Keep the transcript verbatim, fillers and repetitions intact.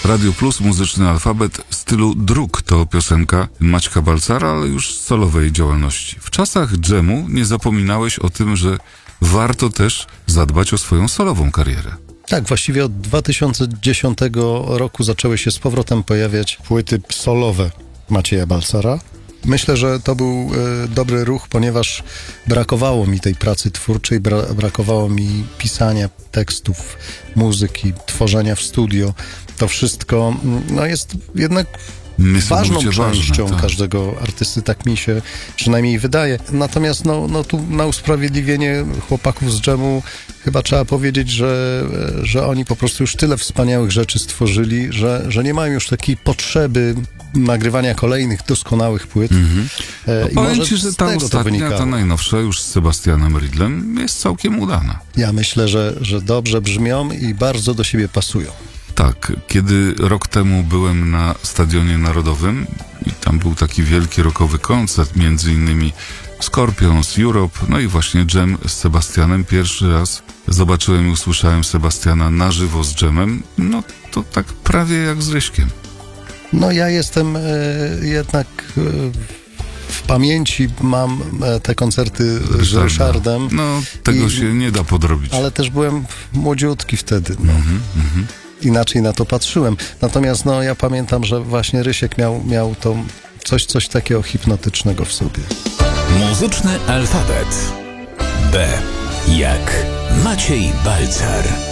Radio Plus, muzyczny alfabet stylu dróg to piosenka Maćka Balcara, ale już z solowej działalności. W czasach dżemu nie zapominałeś o tym, że warto też zadbać o swoją solową karierę. Tak, właściwie od dwa tysiące dziesiątego roku zaczęły się z powrotem pojawiać płyty solowe Macieja Balcara. Myślę, że to był e, dobry ruch, ponieważ brakowało mi tej pracy twórczej, bra, brakowało mi pisania tekstów, muzyki, tworzenia w studio. To wszystko no, jest jednak ważną częścią ważne, tak. każdego artysty, tak mi się przynajmniej wydaje. Natomiast no, no tu na usprawiedliwienie chłopaków z dżemu chyba trzeba powiedzieć, że, że oni po prostu już tyle wspaniałych rzeczy stworzyli, że, że nie mają już takiej potrzeby nagrywania kolejnych doskonałych płyt. Mhm. E, I powiem ci, że ta ostatnia, to ta najnowsza już z Sebastianem Riedlem jest całkiem udana. Ja myślę, że, że dobrze brzmią i bardzo do siebie pasują. Tak, kiedy rok temu byłem na Stadionie Narodowym i tam był taki wielki rockowy koncert, między innymi Scorpions, Europe, no i właśnie dżem z Sebastianem. Pierwszy raz zobaczyłem i usłyszałem Sebastiana na żywo z dżemem, no to tak prawie jak z Ryśkiem. No ja jestem e, jednak e, w pamięci mam e, te koncerty z Ryszardem. No tego i, się nie da podrobić. Ale też byłem młodziutki wtedy. No. Mhm, mhm. Inaczej na to patrzyłem. Natomiast no ja pamiętam, że właśnie Rysiek miał, miał to coś, coś takiego hipnotycznego w sobie. Muzyczny alfabet. B jak Maciej Balcar.